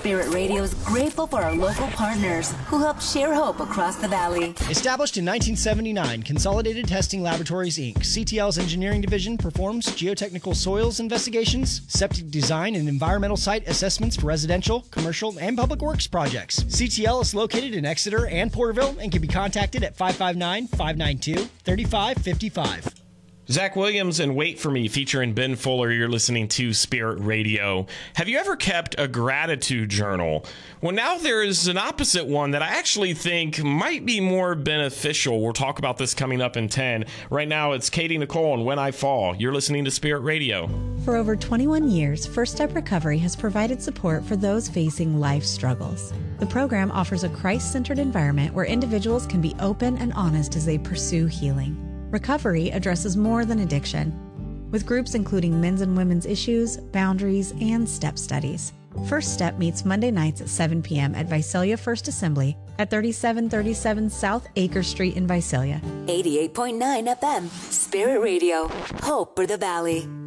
Spirit Radio is grateful for our local partners who help share hope across the valley. Established in 1979, Consolidated Testing Laboratories, Inc., CTL's engineering division performs geotechnical soils investigations, septic design, and environmental site assessments for residential, commercial, and public works projects. CTL is located in Exeter and Porterville and can be contacted at 559-592-3555. Zach Williams and Wait For Me featuring Ben Fuller. You're listening to Spirit Radio. Have you ever kept a gratitude journal? Well, now there is an opposite one that I actually think might be more beneficial. We'll talk about this coming up in 10. Right now, it's Katie Nicole and When I Fall. You're listening to Spirit Radio. For over 21 years, First Step Recovery has provided support for those facing life struggles. The program offers a Christ-centered environment where individuals can be open and honest as they pursue healing. Recovery addresses more than addiction, with groups including men's and women's issues, boundaries, and step studies. First Step meets Monday nights at 7 p.m. at Visalia First Assembly at 3737 South Acre Street in Visalia. 88.9 FM, Spirit Radio, hope for the valley.